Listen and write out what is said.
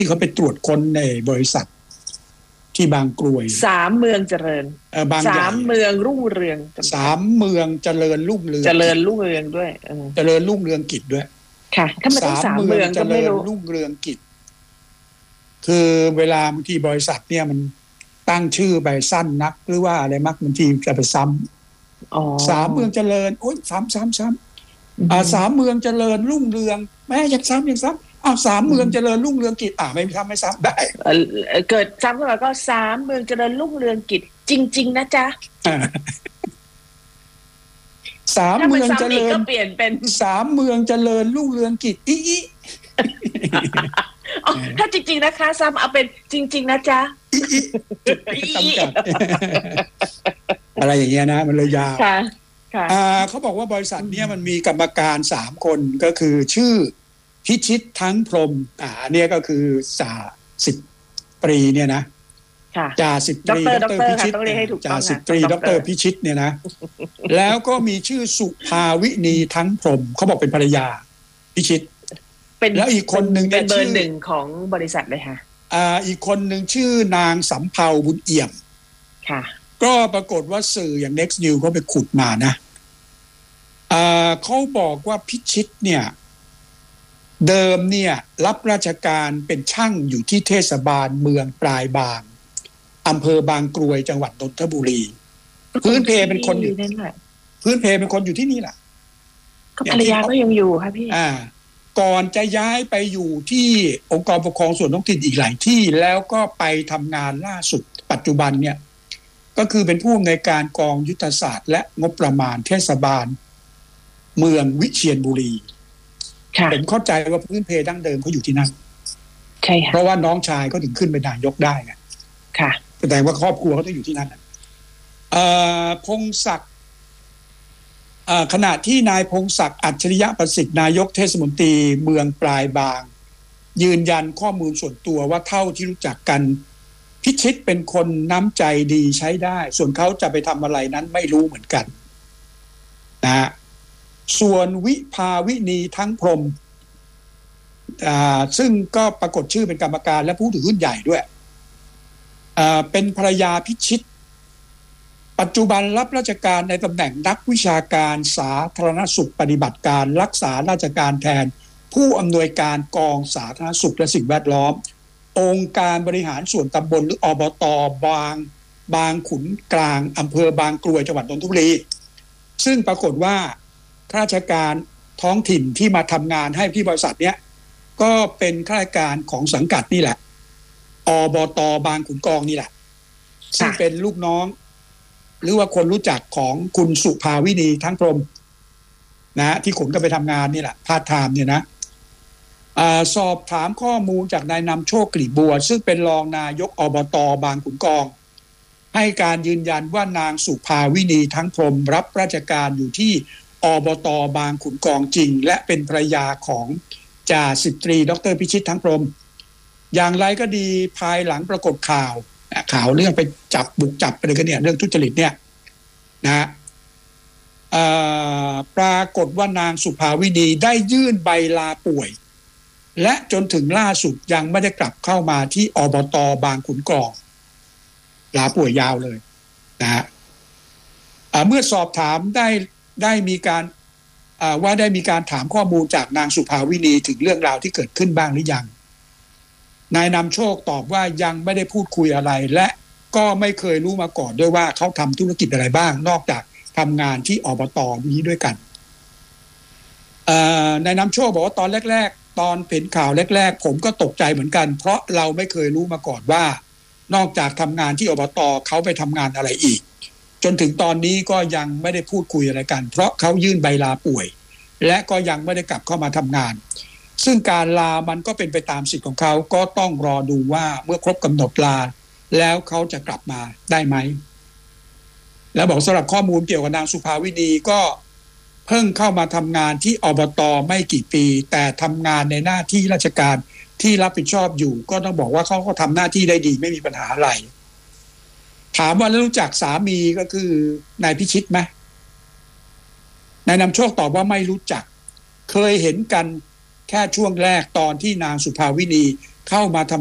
ที่เขาไปตรวจค้นในบริษัทที่บางกรวย 3 เมืองเจริญ3 เมืองรุ่งเรือง 3 เมืองเจริญรุ่งเรืองด้วยเจริญรุ่งเรืองกิจด้วยค่ะถ้ามันต้อง3 เมืองก็ไม่รู้รุ่งเรืองกิจคือเวลาบางทีบริษัทเนี่ยมันตั้งชื่อไปสั้นนักหรือว่าอะไรมักบางทีจะไปซ้ำ3 เมืองเจริญโอ๊ยซ้ำ3 เมืองเจริญรุ่งเรืองแม่ยังซ้ำ3 เมืองเจริญรุ่งเรืองกิจไม่ซ้ำได้เกิดซ้ำขึ้นมาก็3 เมืองเจริญรุ่งเรืองกิจจริงๆนะจ๊ะ 3 เมืองเจริญก็เปลี่ยนเป็น 3 เมืองเจริญรุ่งเรืองกิจถ้าจริงๆนะคะซ้ำเอาเป็นจริงๆนะจ๊ะอะไรอย่างเงี้ยนะมันเลยยาวค่ะเขาบอกว่าบริษัทเนี้ยมันมีกรรมการ3 คนก็คือชื่อพิชิตทั้งพรหมเนี่ยก็คือจ่า10 ตรีเนี่ยนะจ่า10 ตรีดร.พิชิตจ่า10 ตรีดร.พิชิตเนี่ยนะแล้วก็มีชื่อสุภาวินีทั้งพรหมเขาบอกเป็นภรรยาพิชิตแล้วอีกคนหนึ่งเป็นเบอร์1ของบริษัทเลยค่ะอีกคนหนึ่งชื่อนางสำเภาบุญเอี่ยมค่ะก็ปรากฏว่าสื่ออย่าง Next News เขาไปขุดมานะเขาบอกว่าพิชิตเนี่ยเดิมเนี่ยรับราชการเป็นช่างอยู่ที่เทศบาลเมืองปลายบางอำเภอบางกรวยจังหวัดนนทบุรีพื้นเพเป็นคนอยู่พื้นเพเป็นคนอยู่ที่นี่แหละก็ภรรยาก็ยังอยู่ค่ะพี่ก่อนจะย้ายไปอยู่ที่องค์กรปกครองส่วนท้องถิ่นอีกหลายที่แล้วก็ไปทำงานล่าสุดปัจจุบันเนี่ยก็คือเป็นผู้อำนวยการกองยุทธศาสตร์และงบประมาณเทศบาลเมืองวิเชียรบุรีผมเข้าใจว่าพื้นเพดั้งเดิมเขาอยู่ที่นั่นใช่ค่ะเพราะว่าน้องชายก็ถึงขึ้นเป็นนายกได้ไงค่ะแสดงว่าครอบครัวเขาต้องอยู่ที่นั่นพงศักดิ์ขณะที่นายพงศักดิ์อัจฉริยะประสิทธิ์นายกเทศมนตรีเมืองปลายบางยืนยันข้อมูลส่วนตัวว่าเท่าที่รู้จักกันพิชิตเป็นคนน้ำใจดีใช้ได้ส่วนเขาจะไปทำอะไรนั้นไม่รู้เหมือนกันนะส่วนวิภาวินีทั้งพรหมซึ่งก็ปรากฏชื่อเป็นกรรมการและผู้ถือหุ้นใหญ่ด้วยเป็นภรรยาพิชิตปัจจุบันรับราชการในตำแหน่งนักวิชาการสาธารณสุขปฏิบัติการรักษาราชการแทนผู้อำนวยการกองสาธารณสุขและสิ่งแวดล้อมองค์การบริหารส่วนตำบลหรืออบต.บางขุนกลางอำเภอบางกรวยจังหวัดนนทบุรีซึ่งปรากฏว่าข้าราชการท้องถิ่นที่มาทำงานให้ที่บริษัทเนี้ยก็เป็นข้าราชการของสังกัดนี่แหละอบต.บางขุนกองนี่แหละซึ่งเป็นลูกน้องหรือว่าคนรู้จักของคุณสุภาวินีทั้งพรหมนะที่ขนกันไปทำงานนี่แหละพาร์ทไทม์เนี่ยนะสอบถามข้อมูลจากนายนำโชคกลีบบัวซึ่งเป็นรองนายกอบต.บางขุนกองให้การยืนยันว่านางสุภาวินีทั้งพรหมรับราชการอยู่ที่อบต.บางขุนกองจริงและเป็นภรรยาของจ่าสิบตรีดร.พิชิตทั้งพรหมอย่างไรก็ดีภายหลังปรากฏข่าวเรื่องไปบุกจับอะไรกันเนี่ยเรื่องทุจริตเนี่ยนะปรากฏว่านางสุภาวินีได้ยื่นใบลาป่วยและจนถึงล่าสุดยังไม่ได้กลับเข้ามาที่อบต.บางขุนกองลาป่วยยาวเลยนะฮะเมื่อสอบถามได้มีการว่าได้มีการถามข้อมูลจากนางสุภาวินีถึงเรื่องราวที่เกิดขึ้นบ้างหรือยังนายนำโชคตอบว่ายังไม่ได้พูดคุยอะไรและก็ไม่เคยรู้มาก่อนด้วยว่าเขาทำธุรกิจอะไรบ้างนอกจากทำงานที่อบต.นี้ด้วยกันนายนำโชคบอกว่าตอนแรกๆตอนเห็นข่าวแรกๆผมก็ตกใจเหมือนกันเพราะเราไม่เคยรู้มาก่อนว่านอกจากทำงานที่อบต.เขาไปทำงานอะไรอีกจนถึงตอนนี้ก็ยังไม่ได้พูดคุยอะไรกันเพราะเขายื่นใบลาป่วยและก็ยังไม่ได้กลับเข้ามาทำงานซึ่งการลามันก็เป็นไปตามสิทธิ์ของเขาก็ต้องรอดูว่าเมื่อครบกำหนดลาแล้วเขาจะกลับมาได้ไหมแล้วบอกสำหรับข้อมูลเกี่ยวกับนางสุภาวินีก็เพิ่งเข้ามาทำงานที่อบต.ไม่กี่ปีแต่ทำงานในหน้าที่ราชการที่รับผิดชอบอยู่ก็ต้องบอกว่าเขาก็ทำหน้าที่ได้ดีไม่มีปัญหาอะไรถามว่ารู้จักสามีก็คือนายพิชิตไหมนายนำโชคตอบว่าไม่รู้จักเคยเห็นกันแค่ช่วงแรกตอนที่นางสุภาวินีเข้ามาทำ